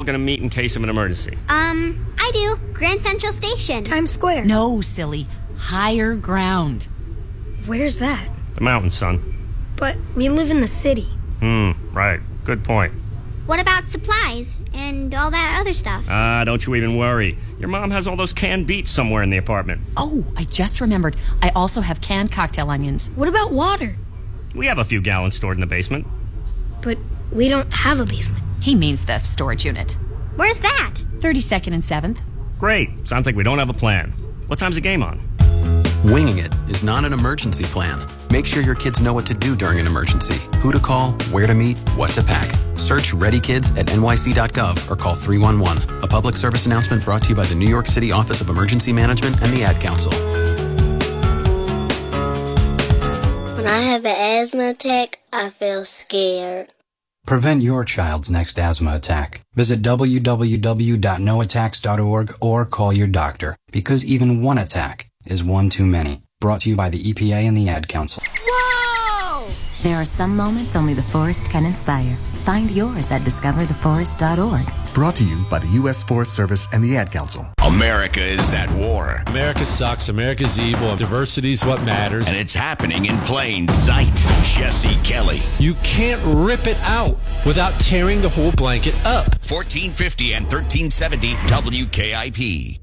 going to meet in case of an emergency? I do. Grand Central Station. Times Square. No, silly. Higher ground. Where's that? The mountain, son. But we live in the city. Right. Good point. What about supplies and all that other stuff? Don't you even worry. Your mom has all those canned beets somewhere in the apartment. Oh, I just remembered. I also have canned cocktail onions. What about water? We have a few gallons stored in the basement. But we don't have a basement. He means the storage unit. Where's that? 32nd and 7th. Great. Sounds like we don't have a plan. What time's the game on? Winging it is not an emergency plan. Make sure your kids know what to do during an emergency, who to call, where to meet, what to pack. Search Ready Kids at nyc.gov or call 311. A public service announcement brought to you by the New York City Office of Emergency Management and the Ad Council. When I have an asthma attack, I feel scared. Prevent your child's next asthma attack. Visit www.noattacks.org or call your doctor, because even one attack is one too many. Brought to you by the EPA and the Ad Council. Whoa! There are some moments only the forest can inspire. Find yours at discovertheforest.org. Brought to you by the U.S. Forest Service and the Ad Council. America is at war. America sucks. America's evil. Diversity's what matters. And it's happening in plain sight. Jesse Kelly. You can't rip it out without tearing the whole blanket up. 1450 and 1370 WKIP.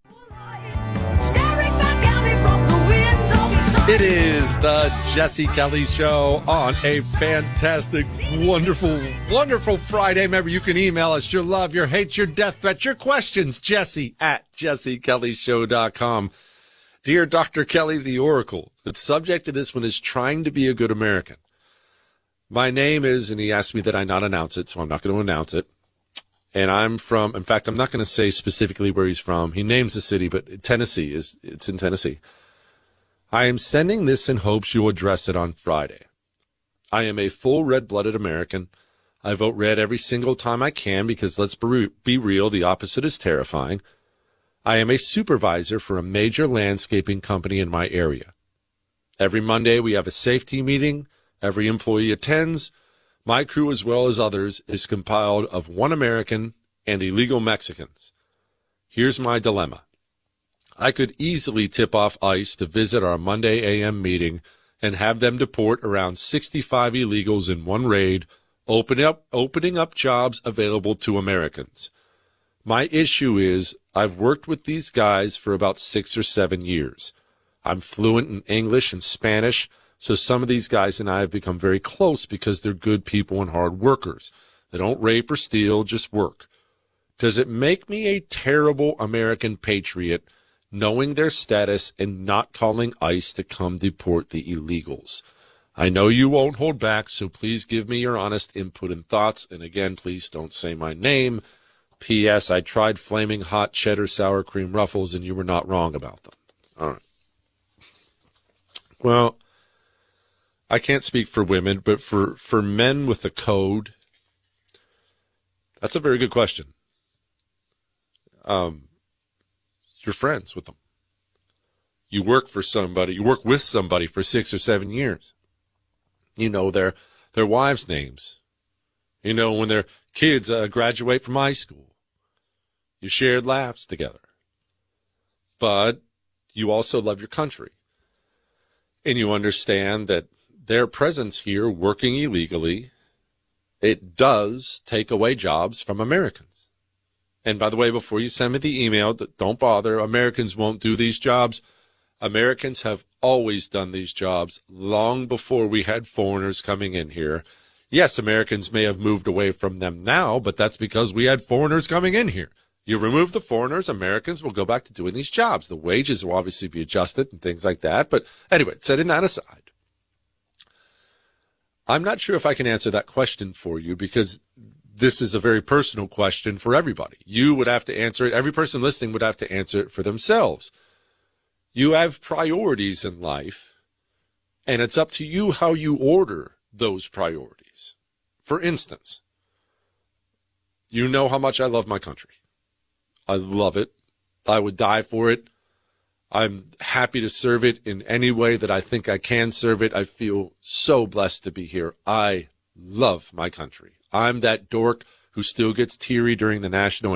It is the Jesse Kelly Show on a fantastic, wonderful, wonderful Friday. Remember, you can email us your love, your hate, your death threats, your questions, jesse@jessekellyshow.com. Dear Dr. Kelly, the Oracle, the subject of this one is trying to be a good American. My name is, and he asked me that I not announce it, so I'm not going to announce it. And I'm from, in fact, I'm not going to say specifically where he's from. He names the city, but Tennessee, it's in Tennessee. I am sending this in hopes you'll address it on Friday. I am a full red-blooded American. I vote red every single time I can because, let's be real, the opposite is terrifying. I am a supervisor for a major landscaping company in my area. Every Monday we have a safety meeting. Every employee attends. My crew, as well as others, is compiled of one American and illegal Mexicans. Here's my dilemma. I could easily tip off ICE to visit our Monday a.m. meeting and have them deport around 65 illegals in one raid, opening up jobs available to Americans. My issue is I've worked with these guys for about 6 or 7 years. I'm fluent in English and Spanish, so some of these guys and I have become very close because they're good people and hard workers. They don't rape or steal, just work. Does it make me a terrible American patriot knowing their status and not calling ICE to come deport the illegals? I know you won't hold back, so please give me your honest input and thoughts. And again, please don't say my name. P.S. I tried flaming hot cheddar sour cream ruffles, and you were not wrong about them. All right. Well, I can't speak for women, but for men with a code, that's a very good question. You're friends with them. You work for somebody. You work with somebody for 6 or 7 years. You know their wives' names. You know when their kids graduate from high school. You shared laughs together. But you also love your country. And you understand that their presence here working illegally, it does take away jobs from Americans. And by the way, before you send me the email, don't bother. Americans won't do these jobs. Americans have always done these jobs long before we had foreigners coming in here. Yes, Americans may have moved away from them now, but that's because we had foreigners coming in here. You remove the foreigners, Americans will go back to doing these jobs. The wages will obviously be adjusted and things like that. But anyway, setting that aside, I'm not sure if I can answer that question for you because this is a very personal question for everybody. You would have to answer it. Every person listening would have to answer it for themselves. You have priorities in life, and it's up to you how you order those priorities. For instance, you know how much I love my country. I love it. I would die for it. I'm happy to serve it in any way that I think I can serve it. I feel so blessed to be here. I love my country. I'm that dork who still gets teary during the national